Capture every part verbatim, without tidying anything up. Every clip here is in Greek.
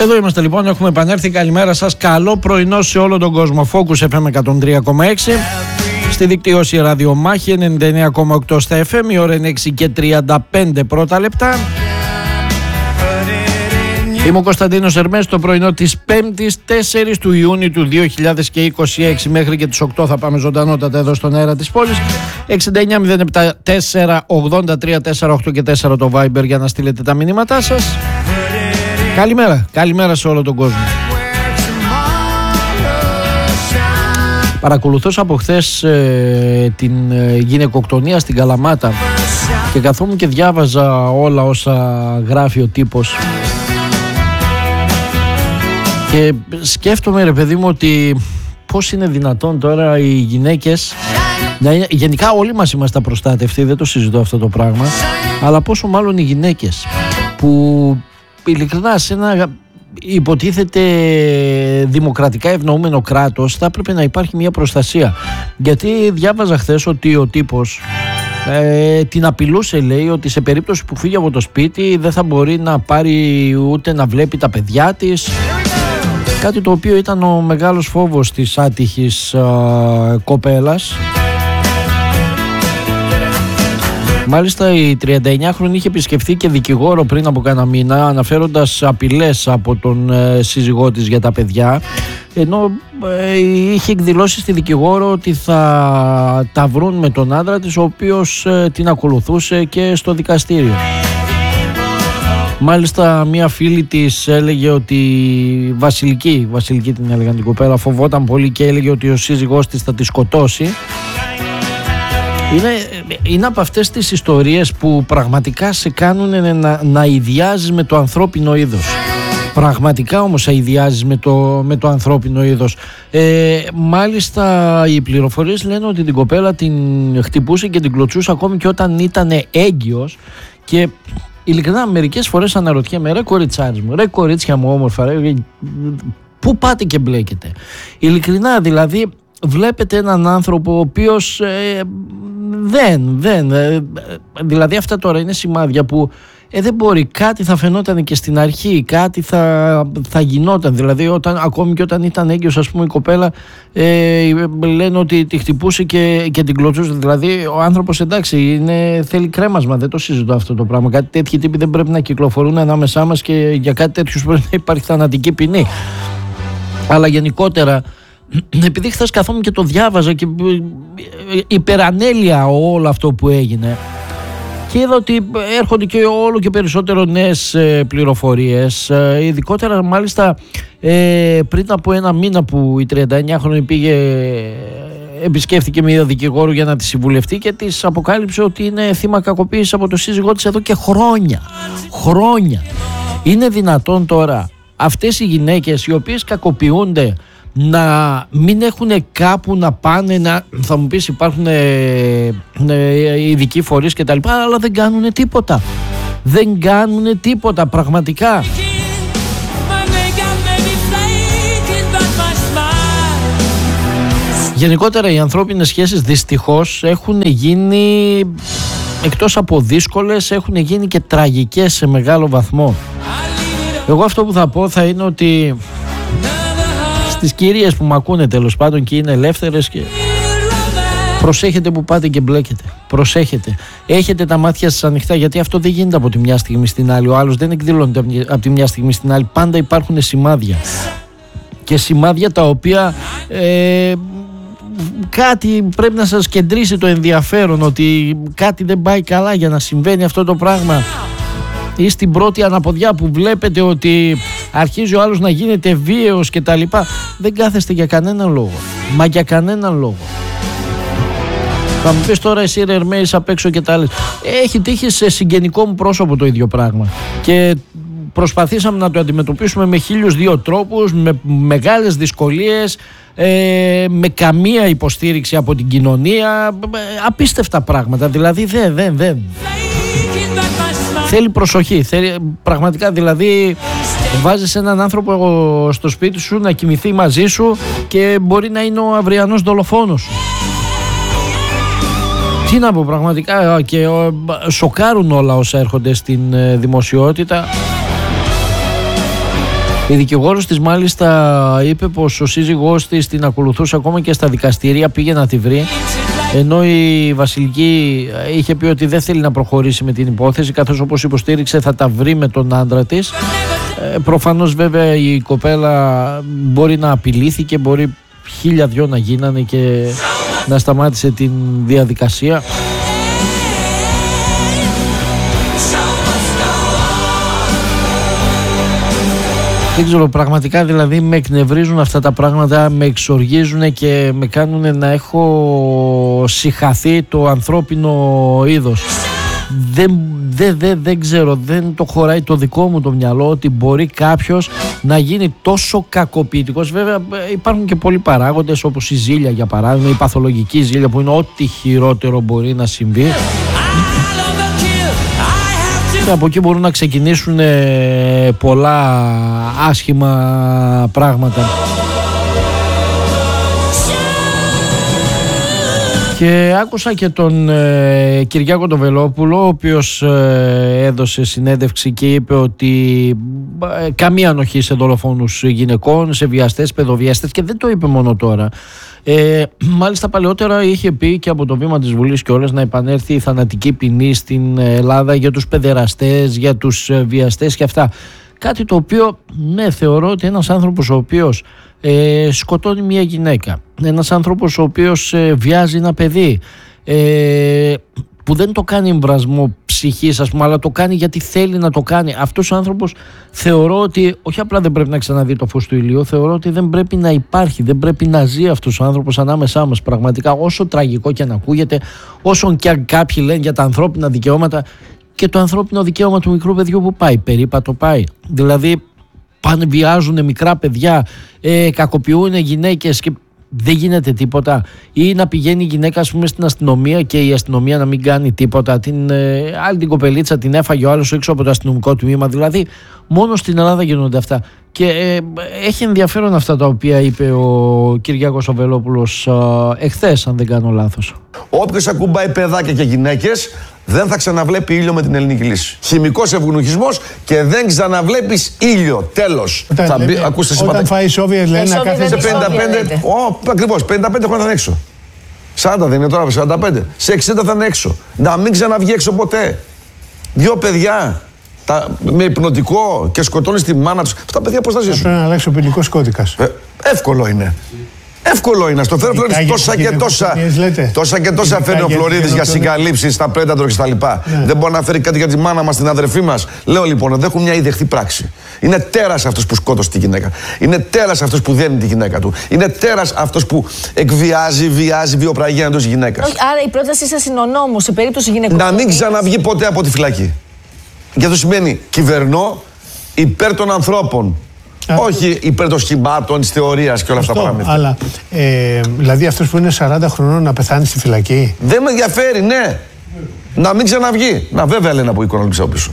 Εδώ είμαστε λοιπόν, έχουμε επανέλθει. Καλημέρα σας, καλό πρωινό σε όλο τον κόσμο. Focus εφ εμ εκατόν τρία κόμμα έξι, στη δικτύωση Ραδιομάχη ενενήντα εννέα κόμμα οκτώ στα εφ εμ. Η ώρα είναι έξι και τριάντα πέντε πρώτα λεπτά. Είμαι ο Κωνσταντίνος Ερμές. Το πρωινό της πέμπτης τέσσερις του Ιούνιου του δύο χιλιάδες είκοσι έξι. Μέχρι και τις οκτώ θα πάμε ζωντανότατα εδώ στον αέρα της πόλης. εξήντα εννέα μηδέν επτά τέσσερα ογδόντα τρία τέσσερα οκτώ και τέσσερα το Viber για να στείλετε τα μηνύματά σας. Καλημέρα, καλημέρα σε όλο τον κόσμο. Παρακολουθούσα από χθες ε, την ε, γυναικοκτονία στην Καλαμάτα και καθόμουν και διάβαζα όλα όσα γράφει ο τύπος και σκέφτομαι, ρε παιδί μου, ότι πώς είναι δυνατόν τώρα οι γυναίκες να, γενικά όλοι μας είμαστε απροστάτευτοι, δεν το συζητώ αυτό το πράγμα, αλλά πόσο μάλλον οι γυναίκες που ειλικρινά σε ένα υποτίθεται δημοκρατικά ευνοούμενο κράτος θα έπρεπε να υπάρχει μια προστασία. Γιατί διάβαζα χθες ότι ο τύπος ε, την απειλούσε, λέει, ότι σε περίπτωση που φύγει από το σπίτι δεν θα μπορεί να πάρει ούτε να βλέπει τα παιδιά της, κάτι το οποίο ήταν ο μεγάλος φόβος της άτυχης ε, κοπέλας. Μάλιστα η τριανταεννιάχρονη είχε επισκεφθεί και δικηγόρο πριν από κάνα μήνα, αναφέροντας απειλές από τον ε, σύζυγό της για τα παιδιά, ενώ ε, είχε εκδηλώσει στη δικηγόρο ότι θα τα βρουν με τον άντρα της, ο οποίος ε, την ακολουθούσε και στο δικαστήριο. Μάλιστα μια φίλη της έλεγε ότι Βασιλική, Βασιλική την έλεγαν την κοπέλα, φοβόταν πολύ και έλεγε ότι ο σύζυγός της θα τη σκοτώσει. Είναι, είναι από αυτές τις ιστορίες που πραγματικά σε κάνουν να, να ιδιάζεις με το ανθρώπινο είδος. Πραγματικά όμως ιδιάζεις με το, με το ανθρώπινο είδος. Ε, μάλιστα οι πληροφορίες λένε ότι την κοπέλα την χτυπούσε και την κλωτσούσε ακόμη και όταν ήταν έγκυος. Και ειλικρινά μερικές φορές αναρωτιέμαι, ρε κοριτσάρις μου, ρε κορίτσια μου όμορφα, ρε, πού πάτε και μπλέκετε? Ειλικρινά δηλαδή βλέπετε έναν άνθρωπο ο οποίος ε, δεν, δεν, ε, δηλαδή αυτά τώρα είναι σημάδια που ε, δεν μπορεί, κάτι θα φαινόταν και στην αρχή, κάτι θα, θα γινόταν, δηλαδή όταν, ακόμη και όταν ήταν έγκυος, ας πούμε, η κοπέλα ε, λένε ότι τη χτυπούσε και, και την κλωτσούσε, δηλαδή ο άνθρωπος, εντάξει, είναι, θέλει κρέμασμα, δεν το συζητώ αυτό το πράγμα, κάτι τέτοιοι τύποι δεν πρέπει να κυκλοφορούν ανάμεσά μας και για κάτι τέτοιους πρέπει να υπάρχει θανατική ποινή. Αλλά γενικότερα, επειδή χθες καθόμουν και το διάβαζα και υπερανέλεια όλο αυτό που έγινε και είδα ότι έρχονται και όλο και περισσότερο νέες πληροφορίες, ειδικότερα μάλιστα ε, πριν από ένα μήνα που η τριανταεννιάχρονη πήγε, επισκέφθηκε μια δικηγόρο για να τη συμβουλευτεί και της αποκάλυψε ότι είναι θύμα κακοποίησης από το σύζυγό της εδώ και χρόνια. Χρόνια. Είναι δυνατόν τώρα αυτές οι γυναίκες οι οποίες κακοποιούνται να μην έχουν κάπου να πάνε, να, θα μου πεις υπάρχουν ε, ε, ειδικοί φορείς και τα λοιπά, αλλά δεν κάνουν τίποτα, δεν κάνουν τίποτα πραγματικά. Γενικότερα οι ανθρώπινες σχέσεις δυστυχώς έχουν γίνει, εκτός από δύσκολες, έχουν γίνει και τραγικές σε μεγάλο βαθμό. Εγώ αυτό που θα πω θα είναι ότι στις κυρίες που μ' ακούνε τέλος πάντων και είναι ελεύθερες, και προσέχετε που πάτε και μπλέκετε. Προσέχετε. Έχετε τα μάτια σας ανοιχτά, γιατί αυτό δεν γίνεται από τη μια στιγμή στην άλλη. Ο άλλος δεν εκδηλώνεται από τη μια στιγμή στην άλλη. Πάντα υπάρχουν σημάδια. Και σημάδια τα οποία ε, κάτι πρέπει να σας κεντρήσει το ενδιαφέρον, ότι κάτι δεν πάει καλά για να συμβαίνει αυτό το πράγμα. Ή στην πρώτη αναποδιά που βλέπετε ότι αρχίζει ο άλλος να γίνεται βίαιος και τα λοιπά, δεν κάθεστε για κανέναν λόγο. Μα για κανέναν λόγο. Θα μου πεις τώρα εσύ, ρε Ερμέης, απ' έξω και τα άλλες. Έχει τύχει σε συγγενικό μου πρόσωπο το ίδιο πράγμα. Και προσπαθήσαμε να το αντιμετωπίσουμε με χίλιους δύο τρόπους, με μεγάλες δυσκολίες, ε, με καμία υποστήριξη από την κοινωνία. Απίστευτα πράγματα. Δηλαδή δεν, δεν, δεν. Θέλει προσοχή, θέλει, πραγματικά, δηλαδή βάζεις έναν άνθρωπο στο σπίτι σου να κοιμηθεί μαζί σου και μπορεί να είναι ο αυριανός δολοφόνος σου. Τι να πω, πραγματικά, και σοκάρουν όλα όσα έρχονται στην δημοσιότητα. Η δικηγόρος της μάλιστα είπε πως ο σύζυγός της την ακολουθούσε ακόμα και στα δικαστήρια, πήγε να τη βρει, ενώ η Βασιλική είχε πει ότι δεν θέλει να προχωρήσει με την υπόθεση, καθώς όπως υποστήριξε θα τα βρει με τον άντρα της. Ε, προφανώς βέβαια η κοπέλα μπορεί να απειλήθηκε, μπορεί χίλια δυο να γίνανε και να σταμάτησε την διαδικασία. Δεν ξέρω, πραγματικά δηλαδή με εκνευρίζουν αυτά τα πράγματα, με εξοργίζουν και με κάνουν να έχω συχαθεί το ανθρώπινο είδος. Δεν, δεν, δεν, δεν ξέρω, δεν το χωράει το δικό μου το μυαλό ότι μπορεί κάποιος να γίνει τόσο κακοποιητικός. Βέβαια υπάρχουν και πολλοί παράγοντες, όπως η ζήλια για παράδειγμα, η παθολογική ζήλια που είναι ό,τι χειρότερο μπορεί να συμβεί. Και από εκεί μπορούν να ξεκινήσουν ε, πολλά άσχημα πράγματα. Και άκουσα και τον ε, Κυριάκο τον Βελόπουλο, ο οποίος ε, έδωσε συνέντευξη και είπε ότι ε, καμία ανοχή σε δολοφόνους γυναικών, σε βιαστές, παιδοβιαστές, και δεν το είπε μόνο τώρα. Ε, μάλιστα παλαιότερα είχε πει και από το βήμα της Βουλής και όλες να επανέλθει η θανατική ποινή στην Ελλάδα για τους παιδεραστές, για τους βιαστές και αυτά. Κάτι το οποίο, ναι, θεωρώ ότι ένας άνθρωπος ο οποίος ε, σκοτώνει μια γυναίκα, ένας άνθρωπος ο οποίος ε, βιάζει ένα παιδί, ε, που δεν το κάνει εμβρασμό ψυχής, ας πούμε, αλλά το κάνει γιατί θέλει να το κάνει, αυτός ο άνθρωπος θεωρώ ότι όχι απλά δεν πρέπει να ξαναδεί το φως του ηλίου, θεωρώ ότι δεν πρέπει να υπάρχει, δεν πρέπει να ζει αυτός ο άνθρωπος ανάμεσά μας. Πραγματικά, όσο τραγικό και αν ακούγεται, όσο και αν κάποιοι λένε για τα ανθρώπινα δικαιώματα, και το ανθρώπινο δικαίωμα του μικρού παιδιού που πάει, περίπατο πάει. Δηλαδή πάνε, βιάζουν μικρά παιδιά, ε, κακοποιούν γυναίκες και δεν γίνεται τίποτα. Ή να πηγαίνει η γυναίκα, ας πούμε, στην αστυνομία και η αστυνομία να μην κάνει τίποτα. Την ε, άλλη την κοπελίτσα την έφαγε ο άλλος έξω από το αστυνομικό τμήμα. Δηλαδή μόνο στην Ελλάδα γίνονται αυτά. Και ε, έχει ενδιαφέρον αυτά τα οποία είπε ο Κυριάκος ο Βελόπουλος ε, εχθές, αν δεν κάνω λάθος. Όποιος ακουμπάει παιδάκια και γυναίκες δεν θα ξαναβλέπει ήλιο με την ελληνική λύση. Χημικός ευγουνοχισμός και δεν ξαναβλέπεις ήλιο. Τέλος. Όταν, θα μπει, ακούστε, όταν φάει Σόβιετ, λένε να κάθεσαι πενήντα πέντε. Ω, ακριβώς, πενήντα πέντε χρόνια θα είναι έξω. σαράντα δεν είναι τώρα, σαράντα πέντε. Σε εξήντα θα είναι έξω. Να μην ξαναβγεί έξω ποτέ. Δύο παιδιά τα, με υπνοτικό και σκοτώνει τη μάνα τους. Αυτά τα παιδιά πώς θα ζήσουν. Πρέπει να αλλάξει ο ποινικός κώδικας. Ε, εύκολο είναι. Εύκολο είναι. Στο φέρνει ο Φλωρίδης τόσα και τόσα. Τόσα και τόσα φέρνει ο Φλωρίδης για συγκαλύψεις στα Πρέντατρο και στα λοιπά. Ναι. Δεν μπορεί να φέρει κάτι για τη μάνα μας, την αδερφή μας. Λέω λοιπόν, δεν έχουν μια ιδεχτή πράξη. Είναι τέρας αυτός που σκότωσε τη γυναίκα. Είναι τέρας αυτός που δένει τη γυναίκα του. Είναι τέρας αυτός που εκβιάζει, βιάζει, βιοπραγεί εντός γυναίκας. Άρα η πρότασή σας είναι ο νόμος σε περίπτωση γυναικών. Να μην ξαναβγεί ποτέ από τη φυλακή. Και αυτό σημαίνει κυβερνώ υπέρ των ανθρώπων. Όχι υπέρ των σχημάτων, της θεωρίας και όλα αυτά τα πράγματα. Αλλά, ε, δηλαδή αυτός που είναι σαράντα χρονών να πεθάνει στη φυλακή. Δεν με ενδιαφέρει, ναι. Να μην ξαναβγεί. Να, βέβαια λένε από οικονομικά πίσω.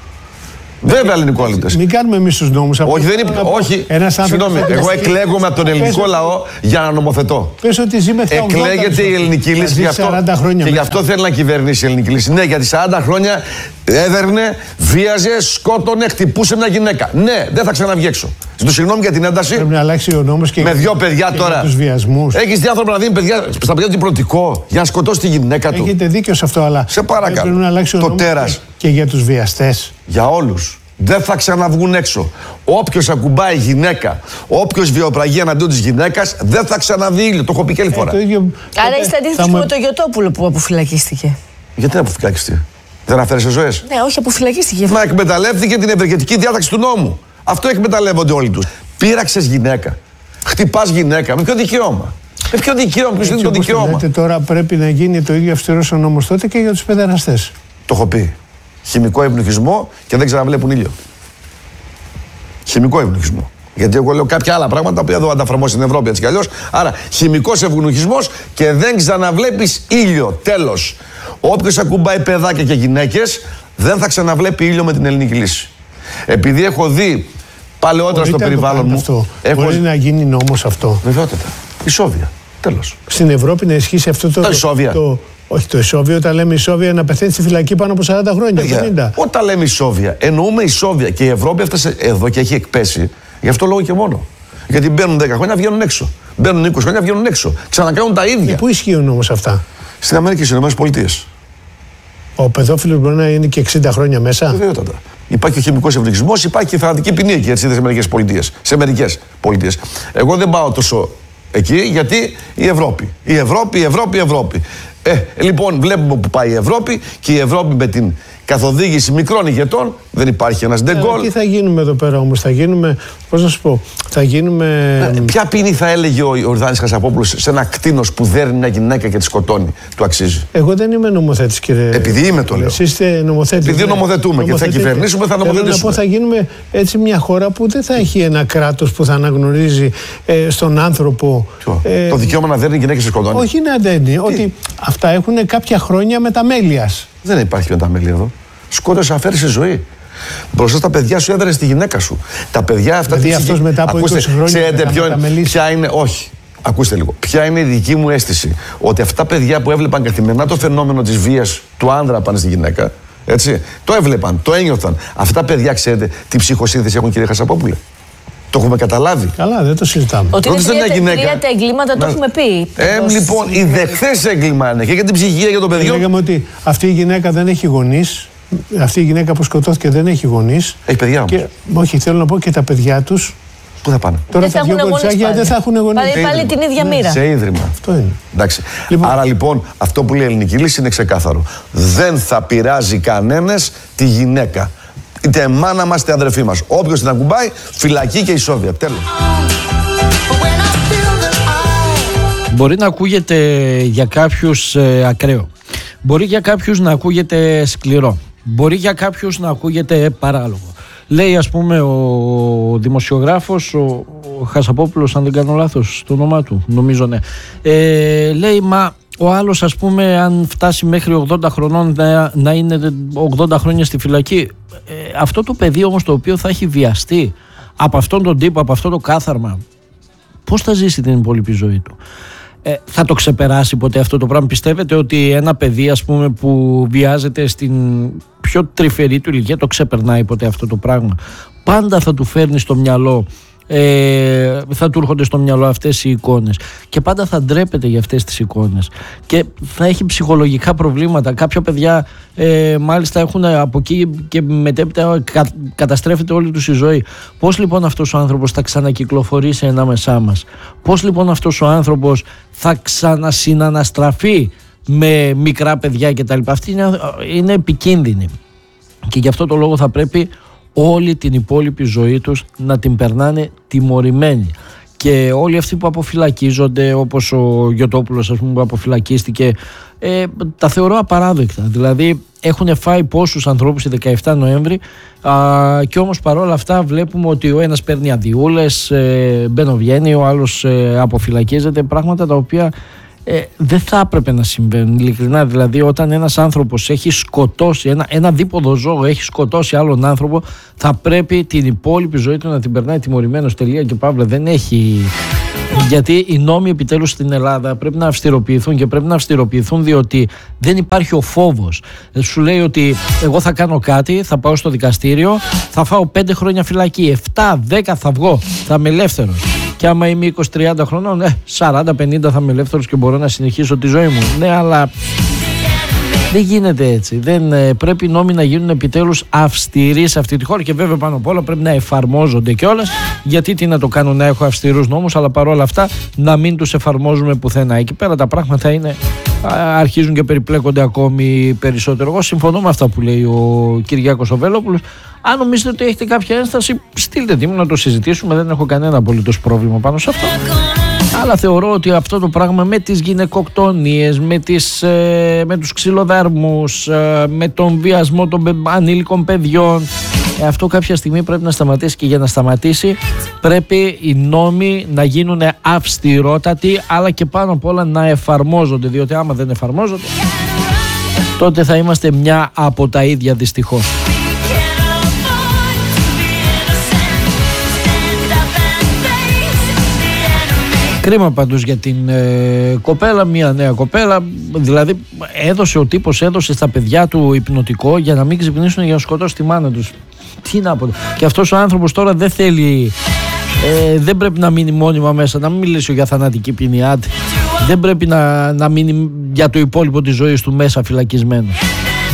Βέβαια ελληνικόλητες. Μην κάνουμε εμείς τους νόμους. Όχι, δεν είναι. Όχι. Συγγνώμη, εγώ εκλέγομαι από τον ελληνικό λαό για να νομοθετώ. Πες ότι ζει μέχρι εκλέγεται η ελληνική λύση γι' αυτό. Και γι' αυτό θέλει να κυβερνήσει η ελληνική λύση. Ναι, γιατί σαράντα χρόνια έδερνε, βίαζε, σκότωνε, χτυπούσε μια γυναίκα. Ναι, δεν θα ξαναβγεί έξω. Ζητώ συγγνώμη για την ένταση. Πρέπει να αλλάξει ο νόμος και με δύο παιδιά και τώρα. Τους βιασμούς. Έχεις δει άνθρωπο να δίνει παιδιά, στα παιδιά του πρωτικό για να σκοτώσει τη γυναίκα του. Έχετε δίκιο σε αυτό, αλλά. Σε παρακαλώ. Πρέπει να αλλάξει ο το νόμος τέρας. Και, και για τους βιαστές. Για όλους. Δεν θα ξαναβγούν έξω. Όποιος ακουμπάει γυναίκα, όποιος βιοπραγεί εναντίον της γυναίκας, δεν θα ξαναδεί ήλιο. Το έχω πει και άλλη φορά. Ε, ίδιο... Άρα είστε αντίθετος με το Γιωτόπουλο που αποφυλακίστηκε. Γιατί να αποφυλακιστεί? Δεν αφαίρεσε ζωές. Ναι, όχι, αποφυλακίστηκε. Μα εκμεταλλεύτηκε την ευεργετική διάταξη του νόμου. Αυτό εκμεταλλεύονται όλοι τους. Πείραξες γυναίκα. Χτυπάς γυναίκα. Με ποιο δικαίωμα? Με ποιο δικαίωμα? Ποιος είναι το δικαίωμα? Λέτε, τώρα πρέπει να γίνει το ίδιο αυστηρός ο νόμος τότε και για τους παιδεραστές. Το έχω πει. Χημικό ευνοχισμό και δεν ξαναβλέπουν ήλιο. Χημικό ευνοχισμό. Γιατί εγώ λέω κάποια άλλα πράγματα που εδώ ανταφραμώ στην Ευρώπη έτσι κι αλλιώς. Άρα, χημικός ευνοχισμός και δεν ξαναβλέπεις ήλιο. Τέλος. Όποιος ακουμπάει παιδάκια και γυναίκες δεν θα ξαναβλέπει ήλιο με την ελληνική λύση. Επειδή έχω δει παλαιότερα στο περιβάλλον μου. Αυτό. Έχω... Μπορεί να γίνει νόμος αυτό. Βεβαιότητα. Ισόβια. Τέλος. Στην Ευρώπη να ισχύσει αυτό το. Τα ισόβια. Το... Όχι το ισόβιο, όταν λέμε ισόβια να πεθαίνει στη φυλακή πάνω από σαράντα χρόνια. Yeah. Όταν λέμε ισόβια, εννοούμε ισόβια. Και η Ευρώπη έφτασε εδώ και έχει εκπέσει Γι' αυτό λόγο και μόνο. Γιατί μπαίνουν δέκα χρόνια, βγαίνουν έξω. Μπαίνουν είκοσι χρόνια, βγαίνουν έξω. Ξανακάνουν τα ίδια. Ε, πού ισχύουν όμως αυτά? Στην Αμερική, στις ΗΠΑ. Ο παιδόφιλος μπορεί να είναι και εξήντα χρόνια μέσα. Βεβαίωτατα. Υπάρχει ο χημικός ευνικισμός, υπάρχει και η θανατική ποινή εκεί, έτσι, σε μερικές πολιτείες. Σε μερικές πολιτείες. Εγώ δεν πάω τόσο εκεί, γιατί η Ευρώπη. Η Ευρώπη, η Ευρώπη, η Ευρώπη. Ε, λοιπόν, βλέπουμε που πάει η Ευρώπη και η Ευρώπη με την καθοδήγηση μικρών ηγετών, δεν υπάρχει ένας ντεγκόλ. Τι θα γίνουμε εδώ πέρα όμως, θα γίνουμε, πώς να σου πω, θα γίνουμε... Ε, ποια ποινή θα έλεγε ο Ιορδάνης Χασαπόπουλος σε ένα κτήνος που δέρνει μια γυναίκα και τη σκοτώνει, του αξίζει? Εγώ δεν είμαι νομοθέτης, κύριε. Επειδή είμαι, το λέω. Εσείς είστε νομοθέτης. Επειδή νομοθετούμε και θα κυβερνήσουμε, θα νομοθετήσουμε. Θέλω να πω, θα γίνουμε έτσι μια χώρα που δεν θα έχει ένα κράτος που θα αναγνωρίζει ε, στον άνθρωπο. Ε, το δικαίωμα να δέρνει γυναίκες και σκοτώνει. Όχι να δέρνει, ότι αυτά έχουν κάποια χρόνια μεταμέλειας. Δεν υπάρχει μεταμέλεια εδώ. Σκότωσε, αφαίρεσε ζωή. Μπροστά στα παιδιά σου έδερε τη γυναίκα σου. Τα παιδιά αυτά. Δηλαδή αυτός μετά από ακούστε, είκοσι χρόνια ξέρετε ποιο, ποια είναι. Όχι. Ακούστε λίγο. Ποια είναι η δική μου αίσθηση? Ότι αυτά τα παιδιά που έβλεπαν καθημερινά το φαινόμενο της βίας του άνδρα πάνω στη γυναίκα, έτσι, το έβλεπαν, το ένιωθαν. Αυτά τα παιδιά, ξέρετε τι ψυχοσύνθεση έχουν, κύριε Χασαπόπουλε? Το έχουμε καταλάβει. Καλά, δεν το συζητάμε. Ότι είναι τρία τα εγκλήματα, το έχουμε πει. Ε, λοιπόν, η δεχθές έγκλημα είναι και για την ψυχία για το παιδί. Λέγαμε ότι αυτή η γυναίκα δεν έχει γονείς. Αυτή η γυναίκα που σκοτώθηκε δεν έχει γονείς. Έχει παιδιά όμως. Και, όχι, θέλω να πω και τα παιδιά τους. Πού θα πάνε? Τώρα τα δύο κοριτσάκια δεν θα έχουν γονείς. Πάλι, πάλι την ίδια μοίρα. Σε ίδρυμα. Αυτό είναι. Εντάξει. Λοιπόν, άρα λοιπόν αυτό που λέει η ελληνική λύση είναι ξεκάθαρο. Δεν θα πειράζει κανένας τη γυναίκα. Είτε μάνα μας είτε αδερφή μας. Όποιος την ακουμπάει, φυλακή και ισόβια. Τέλος. Μπορεί να ακούγεται για κάποιους ε, ακραίο. Μπορεί για κάποιους να ακούγεται σκληρό. Μπορεί για κάποιους να ακούγεται παράλογο. Λέει, ας πούμε, ο δημοσιογράφος, ο, ο Χασαπόπουλος, αν δεν κάνω λάθος το όνομά του, νομίζω ναι. Ε, λέει, μα ο άλλος, ας πούμε, αν φτάσει μέχρι ογδόντα χρονών να, να είναι ογδόντα χρόνια στη φυλακή. Ε, αυτό το παιδί όμως το οποίο θα έχει βιαστεί από αυτόν τον τύπο, από αυτό το κάθαρμα, πώς θα ζήσει την υπόλοιπη ζωή του? Ε, θα το ξεπεράσει ποτέ αυτό το πράγμα? Πιστεύετε ότι ένα παιδί, ας πούμε, που βιάζεται στην πιο τρυφερή του ηλικία, το ξεπερνάει ποτέ αυτό το πράγμα? Πάντα θα του φέρνει στο μυαλό, ε, θα του έρχονται στο μυαλό αυτές οι εικόνες και πάντα θα ντρέπεται για αυτές τις εικόνες και θα έχει ψυχολογικά προβλήματα. Κάποια παιδιά ε, μάλιστα έχουν από εκεί και μετέπειτα κα, καταστρέφεται όλη τους η ζωή. Πώς λοιπόν αυτός ο άνθρωπος θα ξανακυκλοφορήσει ανάμεσά μας? Πώς λοιπόν αυτός ο άνθρωπος θα ξανασυναναστραφεί με μικρά παιδιά κτλ? Αυτή είναι, είναι επικίνδυνη και γι' αυτό το λόγο θα πρέπει όλη την υπόλοιπη ζωή τους να την περνάνε τιμωρημένοι. Και όλοι αυτοί που αποφυλακίζονται, όπως ο Γιωτόπουλος, ας πούμε, που αποφυλακίστηκε, ε, τα θεωρώ απαράδεκτα. Δηλαδή έχουν φάει πόσους ανθρώπους η δεκαεφτά Νοέμβρη α, και όμως παρόλα αυτά βλέπουμε ότι ο ένας παίρνει αδειούλες, ε, μπαινοβγαίνει, ο άλλος ε, αποφυλακίζεται, πράγματα τα οποία Ε, δεν θα έπρεπε να συμβαίνουν, ειλικρινά. Δηλαδή, όταν ένας άνθρωπος έχει σκοτώσει, ένα, ένα δίποδο ζώο έχει σκοτώσει άλλον άνθρωπο, θα πρέπει την υπόλοιπη ζωή του να την περνάει τιμωρημένος. Τελεία και παύλα. Δεν έχει. Γιατί οι νόμοι επιτέλους στην Ελλάδα πρέπει να αυστηροποιηθούν και πρέπει να αυστηροποιηθούν διότι δεν υπάρχει ο φόβος. Σου λέει ότι εγώ θα κάνω κάτι, θα πάω στο δικαστήριο, θα φάω πέντε χρόνια φυλακή, επτά δέκα θα βγω, θα είμαι ελεύθερος. Και άμα είμαι είκοσι τριάντα χρονών, ε, σαράντα πενήντα θα είμαι ελεύθερος και μπορώ να συνεχίσω τη ζωή μου. Ναι, αλλά δεν γίνεται έτσι. Δεν, ε, πρέπει οι νόμοι να γίνουν επιτέλους αυστηροί σε αυτή τη χώρα και βέβαια πάνω απ' όλα πρέπει να εφαρμόζονται κιόλας. Γιατί τι να το κάνω να έχω αυστηρούς νόμους, αλλά παρόλα αυτά να μην τους εφαρμόζουμε πουθενά. Εκεί πέρα τα πράγματα είναι, α, αρχίζουν και περιπλέκονται ακόμη περισσότερο. Εγώ συμφωνώ με αυτά που λέει ο Κυριάκος ο Βέλοπουλος. Αν νομίζετε ότι έχετε κάποια ένσταση, στείλτε τη μου να το συζητήσουμε. Δεν έχω κανένα απολύτως πρόβλημα πάνω σε αυτό. Αλλά θεωρώ ότι αυτό το πράγμα με τις γυναικοκτονίες, με, τις, ε, με τους ξυλοδαρμούς, ε, με τον βιασμό των ανήλικων παιδιών, ε, αυτό κάποια στιγμή πρέπει να σταματήσει και για να σταματήσει πρέπει οι νόμοι να γίνουν αυστηρότατοι αλλά και πάνω απ' όλα να εφαρμόζονται, διότι άμα δεν εφαρμόζονται τότε θα είμαστε μια από τα ίδια δυστυχώς. Κρίμα πάντως για την ε, κοπέλα, μια νέα κοπέλα, δηλαδή έδωσε ο τύπος, έδωσε στα παιδιά του υπνοτικό για να μην ξυπνήσουν για να σκοτώσει τη μάνα τους. Τι να πω. Και αυτός ο άνθρωπος τώρα δεν θέλει Ε, δεν πρέπει να μείνει μόνιμα μέσα, να μην μιλήσω για θανατική ποινή. Δεν πρέπει να, να μείνει για το υπόλοιπο της ζωής του μέσα φυλακισμένο.